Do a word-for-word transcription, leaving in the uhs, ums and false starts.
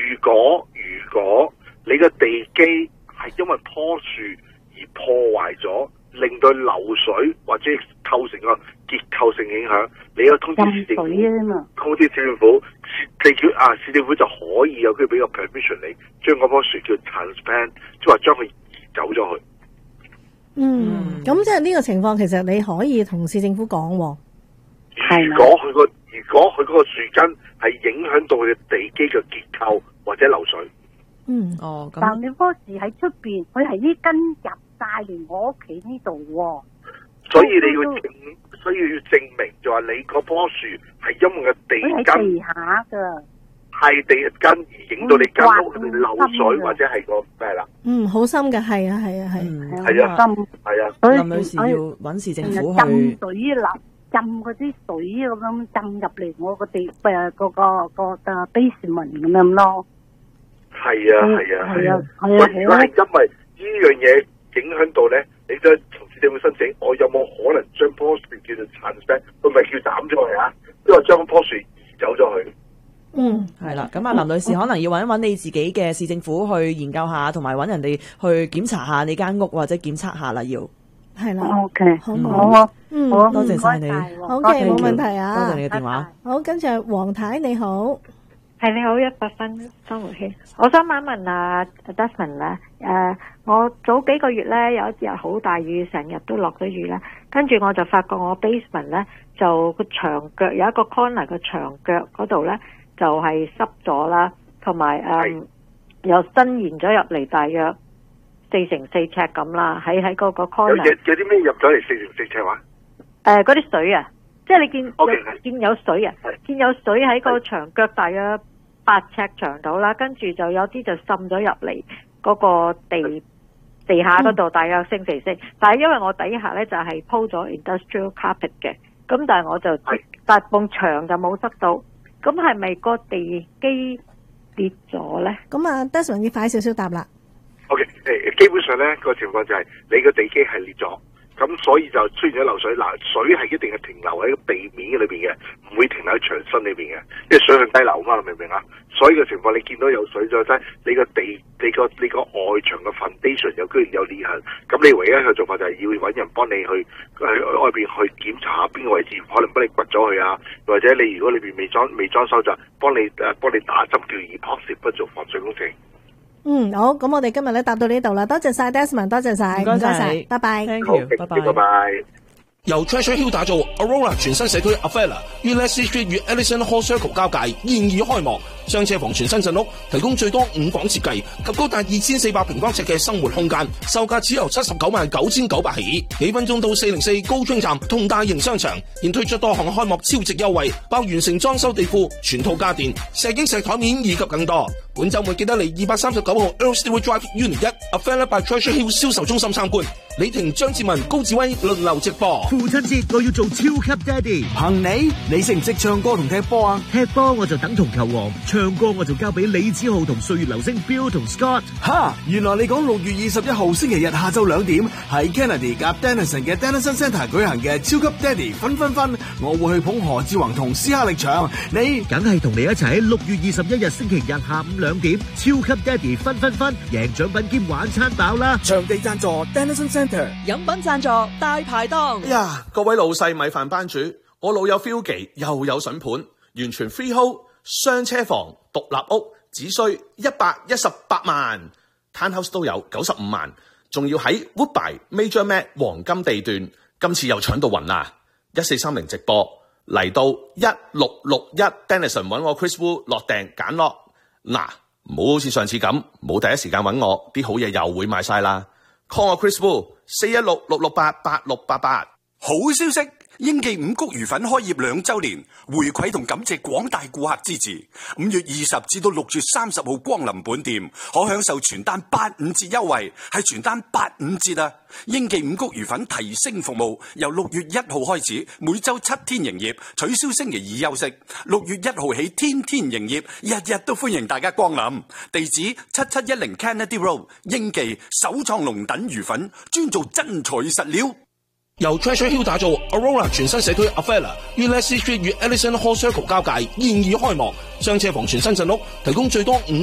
如果如果你個地基係因為棵樹而破壞咗，令到漏水或者構成個結構性影響，你要通知市政府，通知市政府，地叫啊市政府就可以有佢俾個 permission 你，將嗰棵樹叫 transplant， 即係話將佢移走咗去。 嗯，咁即係呢個情況，其實你可以同市政府講喎。 如果佢個如果佢嗰個樹根係影響到佢嘅地基嘅結構或者漏水， 嗯， 哦，咁。 但你棵樹喺出邊，佢係呢根入晒嚟我屋企呢度喎。 所以你要證，所以要證明就話你嗰棵樹係因為個地根地下㗎， 係地根而影到你間屋裏面漏水或者係個咩啦？ 嗯，好深嘅，係啊，係啊，係。 係啊， 深係啊。 林女士要揾市政府去浸水流，浸嗰啲水咁樣浸入嚟我個地誒嗰個個誒 basement 咁樣咯。 係啊，係啊，係啊。 係啊， 如果係因為呢樣嘢影響到咧，你就同市政府申請，我有冇可能將棵樹叫做 transplant， 佢咪叫斬咗佢啊？即係將棵樹移走咗佢。 嗯， 係啦，咁啊，林女士可能要揾一揾你自己嘅市政府去研究下，同埋揾人哋去檢查下你間屋或者檢測下啦，要係啦。 O K， 好， 好， 嗯， 多謝晒你。 O K，冇問題啊。 多謝你嘅電話。 好，跟住黃太你好。 係你好，一百分生活圈。我想問一問啊 Desmond 咧，誒，我早幾個月咧有一日好大雨，成日都落咗雨咧，跟住我就發覺我 basement 咧就個牆腳有一個 corner 個牆腳嗰度咧就係濕咗啦，同埋誒又伸延咗入嚟大約四乘四尺咁啦，喺喺嗰個 corner。 有有啲咩入咗嚟四乘四尺話？ 誒，嗰啲水啊，即係你見 Okay， 有見有水啊，見有水喺個牆腳大約八尺長度啦，跟住就有啲就滲咗入嚟嗰個地地下嗰度，大約升四升。但係因為我底下咧就係鋪咗 industrial carpet 嘅，咁但係我就但係埲牆就冇塞到，咁係咪個地基跌咗咧？ 咁啊 Desmond 要快少少答啦。 O K，誒，基本上咧個情況就係你個地基係裂咗。咁所以就出現咗漏水，嗱，水係一定係停留喺個地面嘅裏邊嘅，唔會停留喺牆身裏邊嘅，因為水向低流嘛，明唔明啊？所以個情況你見到有水咗咧，你個地、你個你個外牆嘅 foundation 有居然有裂痕，咁你唯一嘅做法就係要揾人幫你去去外邊去檢查下邊個位置，可能幫你掘咗佢啊，或者你如果裏邊未裝未裝修就幫你誒幫你打針叫 epoxy 不做防水工程。 嗯，好，咁我哋今日咧答到呢度啦，多謝晒 Desmond， 多謝晒， 唔該晒， 拜拜。 Thank you，拜拜， 拜拜。 由 Treasure Hill 打造 Aurora 全新社區 Avella 於 Leslie Street 與 Ellison Hall Circle 交界，現已開幕。雙車房全新鎮屋，提供最多五房設計及高達二千四百平方尺嘅生活空間，售價只由七十九萬九千九百起。幾分鐘到四零四高中站同大型商場，現推出多項開幕超值優惠，包完成裝修地庫、全套家電、石英石台面以及更多。本週末記得嚟二百三十九號 Earl Stewart Drive Unit 一 Avella by Treasure Hill 銷售中心參觀。李婷、張志文、高志威輪流直播。 父親節我要做超級爹哋，憑你？你識唔識唱歌同踢波啊？踢波我就等同球王，唱歌我就交俾李子浩同歲月流星 Bill 同 Scott。哈！原來你講六月二十一號星期日下晝兩點喺 Kennedy 夾 Denison 嘅 Denison Centre 舉行嘅超級爹哋分分分，我會去捧何志宏同斯克力場，你梗係同你一齊喺六月二十一日星期日下午兩點超級爹哋分分分，贏獎品兼晚餐飽啦！場地贊助 Denison Centre。 飲品贊助大排檔。 哎呀，各位老細米飯班主，我老友 Philgy 又有筍盤，完全 freehold， 雙車房，獨立屋，只需一百一十八萬 ，townhouse 都有九十五萬，仲要喺 Woodbine Major Mac 黃金地段，今次又搶到暈啦！一四三零直播嚟到一六六一 Denison 揾我 Chris Wu 落訂揀落，嗱，唔好好似上次咁，冇第一時間揾我，啲好嘢又會賣晒啦。call 我 Chris Wu 四一六六六八八六八八。 好消息，英記五穀魚粉開業兩周年，回饋同感謝廣大顧客支持。五月二十至到六月三十號光臨本店，可享受全單八五折優惠，係全單八五折啊！英記五穀魚粉提升服務，由六月一號開始，每周七天營業，取消星期二休息。六月一號起，天天營業，日日都歡迎大家光臨。地址七七一零 Kennedy Road， 英記首創龍躉魚粉，專做真材實料。 由 Treasure Hill 打造 Aurora 全新社區 Avella 於 Leslie Street 與 Ellison Hall Circle 交界，現已開幕。雙車房全新鎮屋，提供最多五